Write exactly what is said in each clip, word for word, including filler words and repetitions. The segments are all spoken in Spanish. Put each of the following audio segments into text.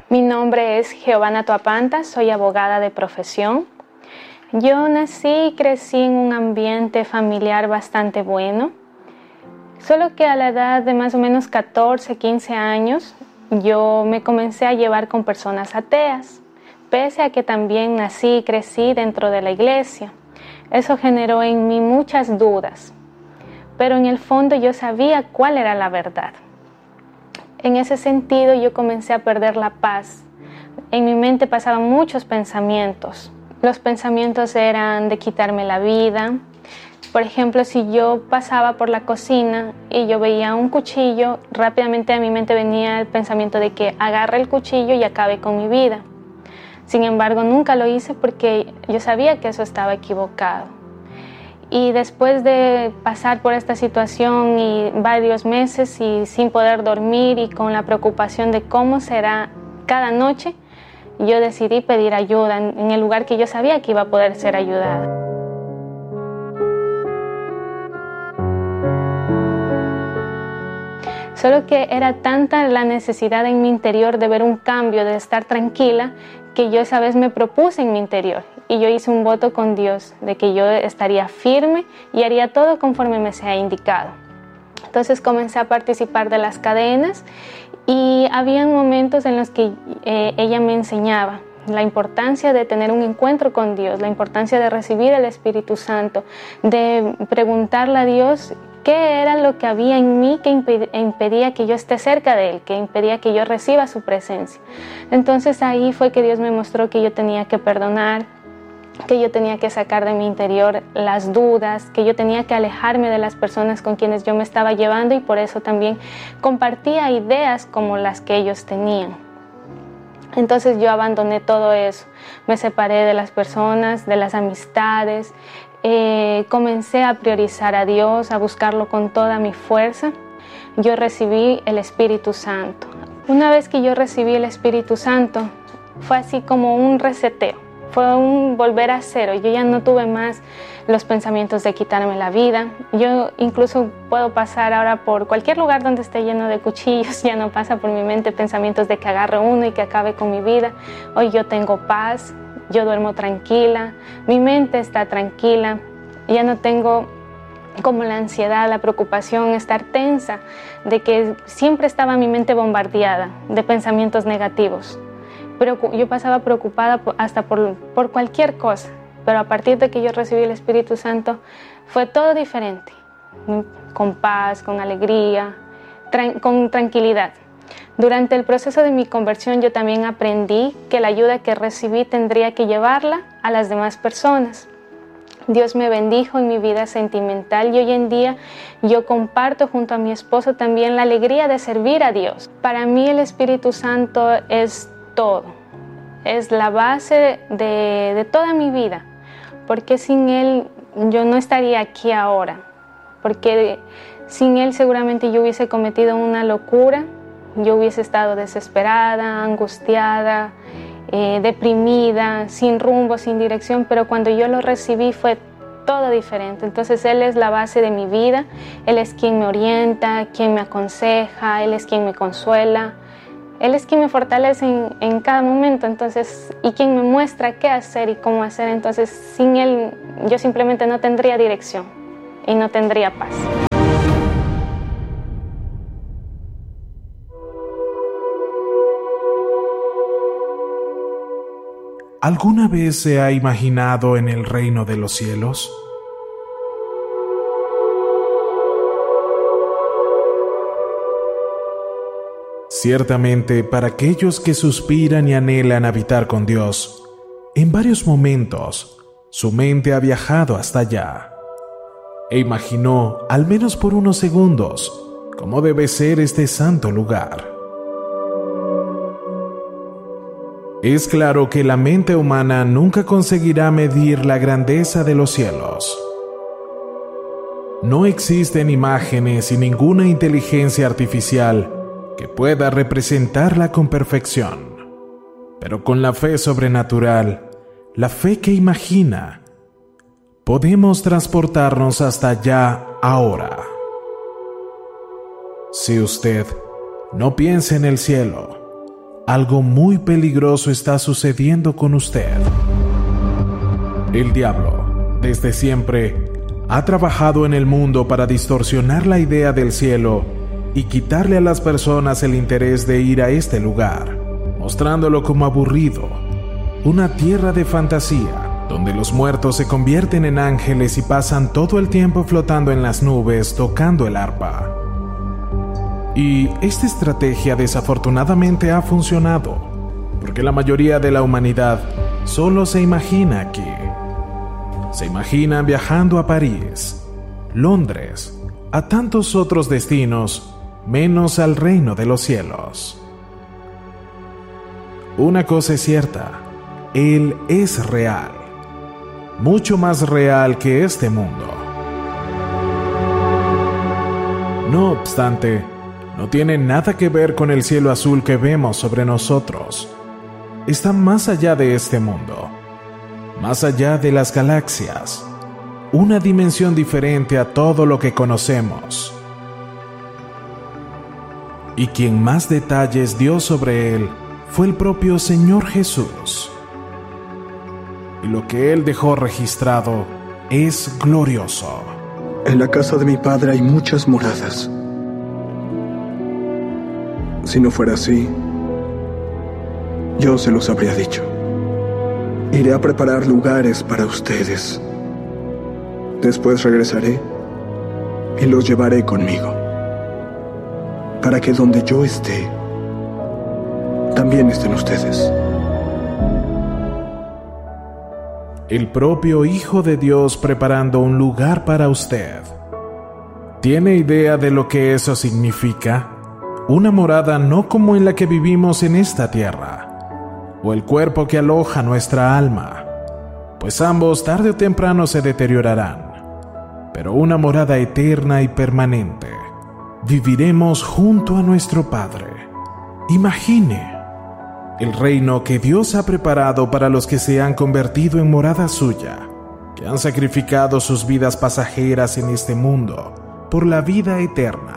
Mi nombre es Giovanna Toapanta, soy abogada de profesión. Yo nací y crecí en un ambiente familiar bastante bueno, solo que a la edad de más o menos catorce, quince años, yo me comencé a llevar con personas ateas, pese a que también nací y crecí dentro de la iglesia. Eso generó en mí muchas dudas, pero en el fondo yo sabía cuál era la verdad. En ese sentido yo comencé a perder la paz. En mi mente pasaban muchos pensamientos. Los pensamientos eran de quitarme la vida. Por ejemplo, si yo pasaba por la cocina y yo veía un cuchillo, rápidamente a mi mente venía el pensamiento de que agarre el cuchillo y acabe con mi vida. Sin embargo, nunca lo hice porque yo sabía que eso estaba equivocado. Y después de pasar por esta situación y varios meses y sin poder dormir y con la preocupación de cómo será cada noche, yo decidí pedir ayuda en el lugar que yo sabía que iba a poder ser ayudada. Solo que era tanta la necesidad en mi interior de ver un cambio, de estar tranquila, que yo esa vez me propuse en mi interior. Y yo hice un voto con Dios de que yo estaría firme y haría todo conforme me sea indicado. Entonces comencé a participar de las cadenas y había momentos en los que eh, ella me enseñaba la importancia de tener un encuentro con Dios, la importancia de recibir el Espíritu Santo, de preguntarle a Dios qué era lo que había en mí que impedía que yo esté cerca de Él, que impedía que yo reciba su presencia. Entonces ahí fue que Dios me mostró que yo tenía que perdonar, que yo tenía que sacar de mi interior las dudas, que yo tenía que alejarme de las personas con quienes yo me estaba llevando y por eso también compartía ideas como las que ellos tenían. Entonces yo abandoné todo eso, me separé de las personas, de las amistades, eh, comencé a priorizar a Dios, a buscarlo con toda mi fuerza. Yo recibí el Espíritu Santo. Una vez que yo recibí el Espíritu Santo, fue así como un reseteo. Fue un volver a cero. Yo ya no tuve más los pensamientos de quitarme la vida. Yo incluso puedo pasar ahora por cualquier lugar donde esté lleno de cuchillos. Ya no pasa por mi mente pensamientos de que agarre uno y que acabe con mi vida. Hoy yo tengo paz, yo duermo tranquila, mi mente está tranquila. Ya no tengo como la ansiedad, la preocupación, estar tensa de que siempre estaba mi mente bombardeada de pensamientos negativos. Pero yo pasaba preocupada hasta por, por cualquier cosa, pero a partir de que yo recibí el Espíritu Santo fue todo diferente, con paz, con alegría, tran- con tranquilidad. Durante el proceso de mi conversión yo también aprendí que la ayuda que recibí tendría que llevarla a las demás personas. Dios me bendijo en mi vida sentimental y hoy en día yo comparto junto a mi esposo también la alegría de servir a Dios. Para mí el Espíritu Santo es todo, es la base de, de toda mi vida, porque sin Él yo no estaría aquí ahora, porque sin Él seguramente yo hubiese cometido una locura, yo hubiese estado desesperada, angustiada, eh, deprimida, sin rumbo, sin dirección, pero cuando yo lo recibí fue todo diferente. Entonces Él es la base de mi vida, Él es quien me orienta, quien me aconseja, Él es quien me consuela. Él es quien me fortalece en, en cada momento, entonces, y quien me muestra qué hacer y cómo hacer. Entonces, sin Él, yo simplemente no tendría dirección y no tendría paz. ¿Alguna vez se ha imaginado en el reino de los cielos? Ciertamente, para aquellos que suspiran y anhelan habitar con Dios, en varios momentos, su mente ha viajado hasta allá e imaginó, al menos por unos segundos, cómo debe ser este santo lugar. Es claro que la mente humana nunca conseguirá medir la grandeza de los cielos. No existen imágenes y ninguna inteligencia artificial que pueda representarla con perfección. Pero con la fe sobrenatural, la fe que imagina, podemos transportarnos hasta allá ahora. Si usted no piensa en el cielo, algo muy peligroso está sucediendo con usted. El diablo, desde siempre, ha trabajado en el mundo para distorsionar la idea del cielo y quitarle a las personas el interés de ir a este lugar, mostrándolo como aburrido, una tierra de fantasía, donde los muertos se convierten en ángeles y pasan todo el tiempo flotando en las nubes tocando el arpa. Y esta estrategia desafortunadamente ha funcionado, porque la mayoría de la humanidad solo se imagina aquí. Se imaginan viajando a París, Londres, a tantos otros destinos, menos al reino de los cielos. Una cosa es cierta, Él es real, mucho más real que este mundo. No obstante, no tiene nada que ver con el cielo azul que vemos sobre nosotros. Está más allá de este mundo, más allá de las galaxias, una dimensión diferente a todo lo que conocemos. Y quien más detalles dio sobre él fue el propio Señor Jesús. Y lo que él dejó registrado es glorioso. En la casa de mi padre hay muchas moradas. Si no fuera así, yo se los habría dicho. Iré a preparar lugares para ustedes. Después regresaré y los llevaré conmigo, para que donde yo esté, también estén ustedes. El propio Hijo de Dios preparando un lugar para usted. ¿Tiene idea de lo que eso significa? Una morada no como en la que vivimos en esta tierra, o el cuerpo que aloja nuestra alma, pues ambos tarde o temprano se deteriorarán, pero una morada eterna y permanente. Viviremos junto a nuestro Padre. Imagine el reino que Dios ha preparado para los que se han convertido en morada suya, que han sacrificado sus vidas pasajeras en este mundo por la vida eterna.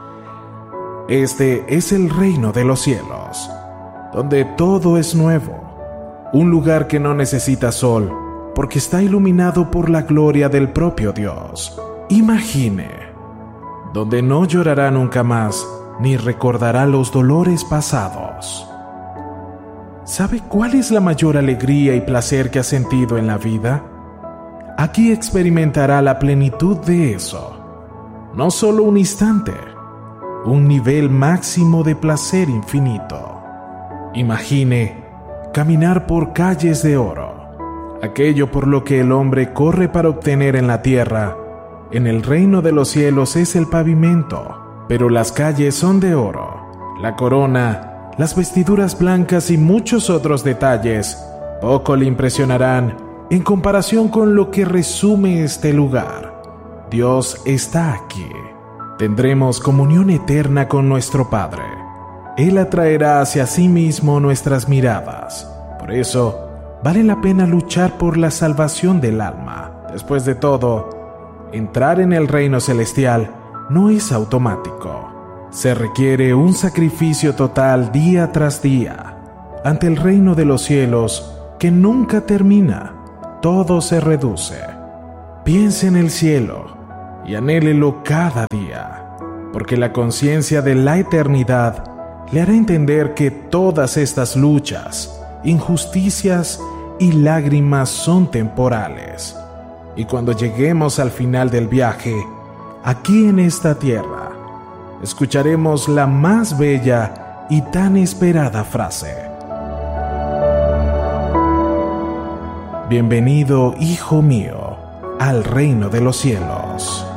Este es el reino de los cielos, donde todo es nuevo, un lugar que no necesita sol, porque está iluminado por la gloria del propio Dios. Imagine, donde no llorará nunca más, ni recordará los dolores pasados. ¿Sabe cuál es la mayor alegría y placer que ha sentido en la vida? Aquí experimentará la plenitud de eso, no solo un instante, un nivel máximo de placer infinito. Imagine caminar por calles de oro, aquello por lo que el hombre corre para obtener en la tierra. En el reino de los cielos es el pavimento, pero las calles son de oro. La corona, las vestiduras blancas y muchos otros detalles poco le impresionarán en comparación con lo que resume este lugar. Dios está aquí. Tendremos comunión eterna con nuestro Padre. Él atraerá hacia sí mismo nuestras miradas. Por eso, vale la pena luchar por la salvación del alma. Después de todo, entrar en el reino celestial no es automático. Se requiere un sacrificio total día tras día. Ante el reino de los cielos, que nunca termina, todo se reduce. Piense en el cielo y anhélelo cada día, porque la conciencia de la eternidad le hará entender que todas estas luchas, injusticias y lágrimas son temporales. Y cuando lleguemos al final del viaje, aquí en esta tierra, escucharemos la más bella y tan esperada frase: Bienvenido, hijo mío, al reino de los cielos.